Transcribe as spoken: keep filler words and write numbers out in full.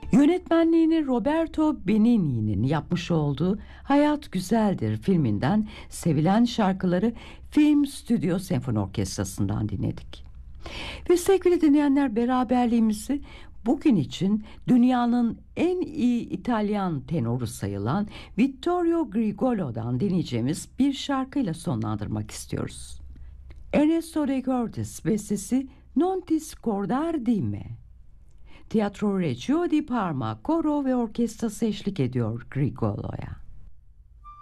Yönetmenliğini Roberto Benigni'nin yapmış olduğu Hayat Güzeldir filminden sevilen şarkıları Film Stüdyo Senfoni Orkestrası'ndan dinledik. Ve sevgili dinleyenler, beraberliğimizi bugün için dünyanın en iyi İtalyan tenoru sayılan Vittorio Grigolo'dan dinleyeceğimiz bir şarkıyla sonlandırmak istiyoruz. Ernesto de Cortes bestesi Non ti scordar di me. Teatro Regio di Parma koro ve orkestrası eşlik ediyor Grigolo'ya.